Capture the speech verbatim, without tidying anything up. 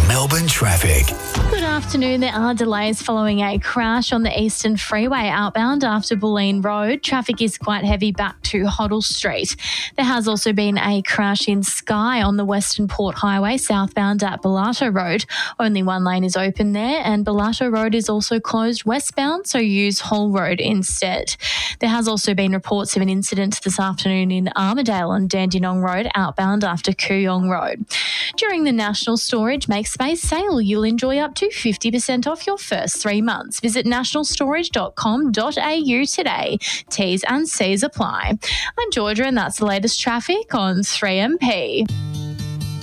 Melbourne traffic. Good afternoon. There are delays following a crash on the Eastern Freeway outbound after Bulleen Road. Traffic is quite heavy back to Hoddle Street. There has also been a crash in Skye on the Western Port Highway southbound at Bellato Road. Only one lane is open there, and Bellato Road is also closed westbound, so use Hall Road instead. There has also been reports of an incident this afternoon in Armidale on Dandenong Road outbound after Kooyong Road. During the National Storage Make Space sale, you'll enjoy up to fifty percent off your first three months. Visit national storage dot com dot a u today. T's and C's apply. I'm Georgia, and that's the latest traffic on three M P.